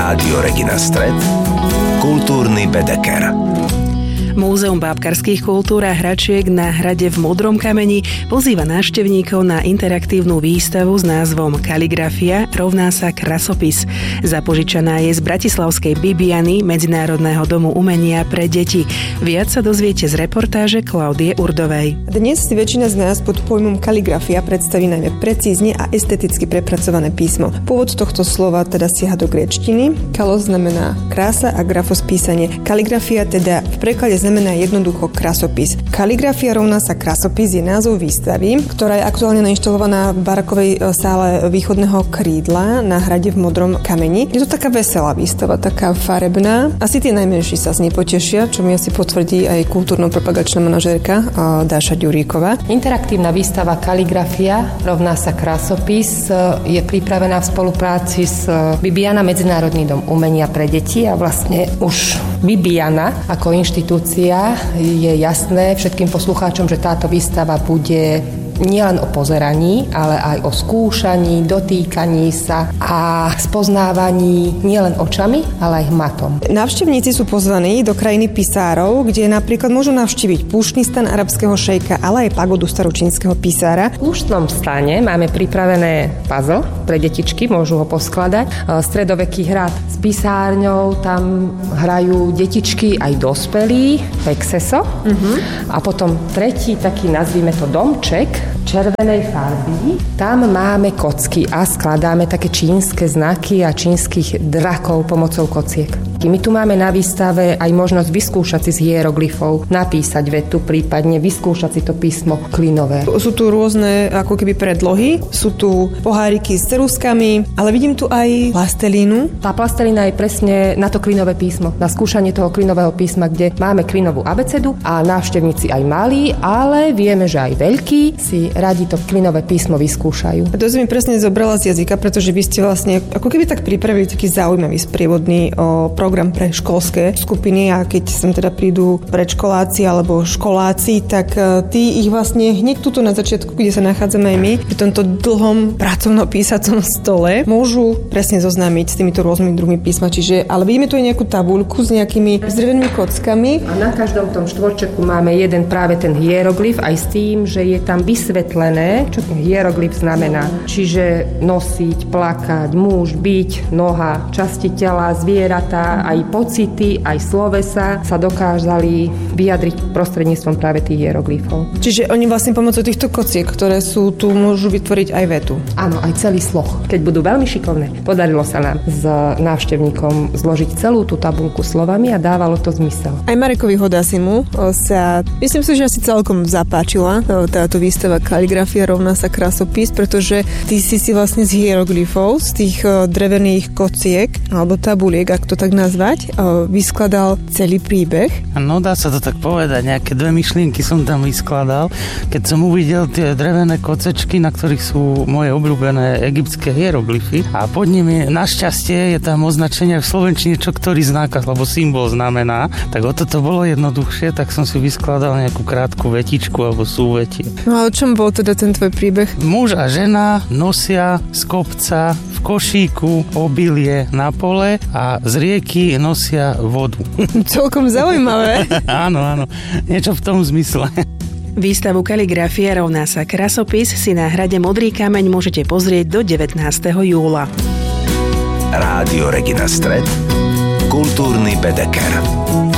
Rádio Regina Stred, kultúrny bedeker. Múzeum bábkarských kultúr a hračiek na hrade v Modrom kameni pozýva návštevníkov na interaktívnu výstavu s názvom Kaligrafia rovná sa krasopis. Zapožičaná je z bratislavskej Bibiany, Medzinárodného domu umenia pre deti. Viac sa dozviete z reportáže Klaudie Urdovej. Dnes si väčšina z nás pod pojmom kaligrafia predstaví najmä precízne a esteticky prepracované písmo. Pôvod tohto slova teda siaha do gréčtiny. Kalos znamená krása a grafos písanie. Kaligrafia teda v preklade znamená jednoducho krasopis. Kaligrafia rovná sa krasopis je názov výstavy, ktorá je aktuálne nainštalovaná v barakovej sále východného krídla na hrade v Modrom kameni. Je to taká veselá výstava, taká farebná. Asi tie najmenší sa z nej potešia, čo mi asi potvrdí aj kultúrno-propagačná manažérka Dáša Ďuríková. Interaktívna výstava Kaligrafia rovná sa krasopis je pripravená v spolupráci s Bibiana, Medzinárodný dom umenia pre deti, a vlastne už Bibiana ako inštitúcia je jasné všetkým poslucháčom, že táto výstava bude nielen o pozeraní, ale aj o skúšaní, dotýkaní sa a spoznávaní nielen očami, ale aj hmatom. Návštevníci sú pozvaní do krajiny pisárov, kde napríklad môžu navštíviť púštny stan arabského šejka, ale aj pagodu staročínskeho pisára. V púštnom stane máme pripravené puzzle pre detičky, môžu ho poskladať. Stredoveký hrad s pisárňou, tam hrajú detičky aj dospelí, pexeso. A potom tretí taký, nazvime to domček, červenej farby. Tam máme kocky a skladáme také čínske znaky a čínskych drakov pomocou kociek. My tu máme na výstave aj možnosť vyskúšať si z hieroglyfov, napísať vetu, prípadne vyskúšať si to písmo klinové. Sú tu rôzne ako keby predlohy, sú tu poháriky s ceruskami, ale vidím tu aj plastelínu. Tá plastelína je presne na to klinové písmo, na skúšanie toho klinového písma, kde máme klinovú abecedu a návštevníci aj malí, ale vieme, že aj veľkí si radi to klinové písmo vyskúšajú. To som mi presne zobrala z jazyka, pretože vy ste vlastne ako keby tak pripravili taký zaujímavý sprievodný program pre školské skupiny, a keď sem teda prídu predškoláci alebo školáci, tak tí ich vlastne hneď tuto na začiatku, kde sa nachádzame aj my, pri tomto dlhom pracovno-písacom stole, môžu presne zoznámiť s týmito rôznymi druhmi písma. Čiže, ale vidíme tu aj nejakú tabuľku s nejakými drevenými kockami. A na každom tom štvorčeku máme jeden práve ten hieroglyf, aj s tým, že je tam vysvetlené, čo ten hieroglyf znamená. Čiže nosiť, plakať, muž, byť, noha, časti tela, zvieratá, aj pocity, aj slovesa sa dokázali vyjadriť prostredníctvom práve tých hieroglyfov. Čiže oni vlastne pomocou týchto kociek, ktoré sú tu, môžu vytvoriť aj vetu. Áno, aj celý sloh. Keď budú veľmi šikovné, podarilo sa nám s návštevníkom zložiť celú tú tabuľku slovami a dávalo to zmysel. Aj Marekovi Hodasimu sa, myslím si, že asi celkom zapáčila táto výstava Kaligrafia rovná sa krasopis, pretože ty si vlastne z hieroglyfov, z tých drevených kociek alebo tabuliek, ak to tak nazvať, vyskladal celý príbeh. No dá sa to tak povedať, nejaké dve myšlienky som tam vyskladal. Keď som uvidel tie drevené kocečky, na ktorých sú moje obľúbené egyptské hieroglyfy, a pod nimi našťastie je tam označenie v slovenčine, čo ktorý znak alebo symbol znamená, tak o toto bolo jednoduchšie, tak som si vyskladal nejakú krátku vetičku alebo súvetie. No a o čom bol teda ten tvoj príbeh? Muž a žena nosia z kopca v košíku obilie na pole a z rieky nosia vodu. Celkom zaujímavé. Áno, niečo v tom zmysle. Výstavu Kaligrafia rovná sa krasopis si na hrade Modrý kameň môžete pozrieť do 19. júla. Rádio Regina Stred, kultúrny bedeker.